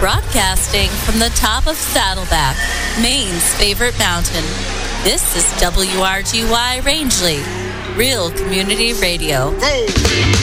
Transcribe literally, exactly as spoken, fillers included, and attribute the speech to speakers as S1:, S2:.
S1: Broadcasting from the top of Saddleback, Maine's favorite mountain. This is W R G Y Rangeley, Real Community Radio.
S2: Hey.